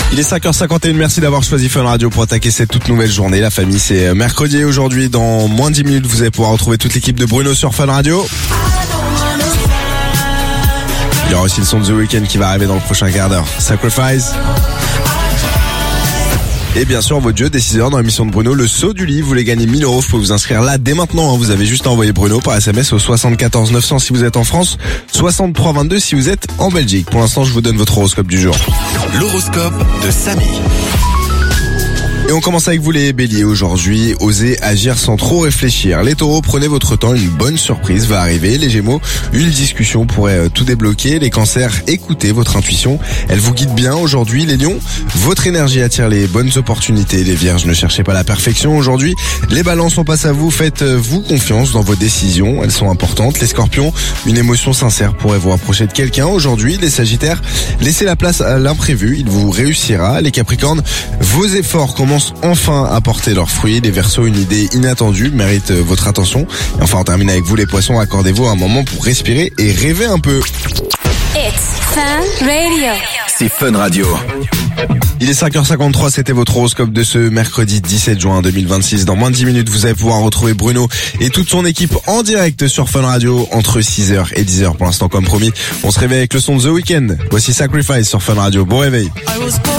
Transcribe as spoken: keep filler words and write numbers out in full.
Il est cinq heures cinquante et une, merci d'avoir choisi Fun Radio pour attaquer cette toute nouvelle journée. La famille, c'est mercredi aujourd'hui. Dans moins de dix minutes, vous allez pouvoir retrouver toute l'équipe de Bruno sur Fun Radio. Il y aura aussi le son de The Weeknd qui va arriver dans le prochain quart d'heure. Sacrifice. Et bien sûr, votre jeu dès six heures dans l'émission de Bruno, le saut du lit. Vous voulez gagner mille euros, vous pouvez vous inscrire là dès maintenant. Hein. Vous avez juste à envoyer Bruno par S M S au soixante-quatorze neuf cents si vous êtes en France, soixante-trois vingt-deux si vous êtes en Belgique. Pour l'instant, je vous donne votre horoscope du jour. L'horoscope de Samy. Et on commence avec vous les béliers aujourd'hui. Osez agir sans trop réfléchir. Les taureaux, prenez votre temps, une bonne surprise va arriver. Les gémeaux, une discussion pourrait tout débloquer. Les cancers, écoutez votre intuition, elle vous guide bien aujourd'hui. Les lions, votre énergie attire les bonnes opportunités. Les vierges, ne cherchez pas la perfection aujourd'hui. Les balances, on passe à vous, faites-vous confiance dans vos décisions, elles sont importantes. Les scorpions, une émotion sincère pourrait vous rapprocher de quelqu'un aujourd'hui. Les sagittaires, laissez la place à l'imprévu, il vous réussira. Les capricornes, vos efforts commencent enfin à porter leurs fruits. Les Verseaux, une idée inattendue mérite votre attention. Et enfin, on termine avec vous les poissons, accordez-vous un moment pour respirer et rêver un peu. It's Fun Radio. C'est Fun Radio. Il est cinq heures cinquante-trois, c'était votre horoscope de ce mercredi dix-sept juin deux mille vingt-six. Dans moins de dix minutes, vous allez pouvoir retrouver Bruno et toute son équipe en direct sur Fun Radio entre six heures et dix heures. Pour l'instant, comme promis, on se réveille avec le son de The Weeknd. Voici Sacrifice sur Fun Radio. Bon réveil.